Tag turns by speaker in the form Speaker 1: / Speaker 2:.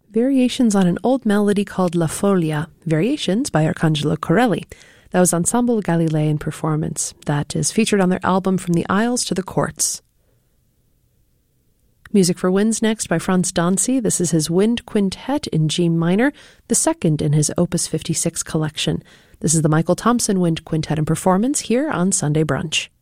Speaker 1: Variations on an old melody called La Foglia, Variations by Arcangelo Corelli. That was Ensemble Galilei in performance. That is featured on their album From the Isles to the Courts. Music for Winds next by Franz Danzi. This is his Wind Quintet in G minor, the second in his Opus 56 collection. This is the Michael Thompson Wind Quintet in performance here on Sunday Brunch.